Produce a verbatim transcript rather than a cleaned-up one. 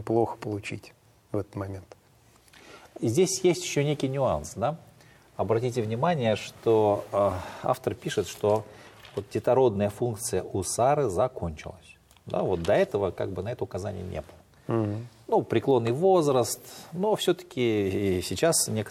плохо получить в этот момент. Здесь есть еще некий нюанс, да? Обратите внимание, что э, автор пишет, что вот детородная функция у Сары закончилась. Да, вот до этого как бы на это указания не было. Mm-hmm. Ну, преклонный возраст, но все-таки сейчас некоторые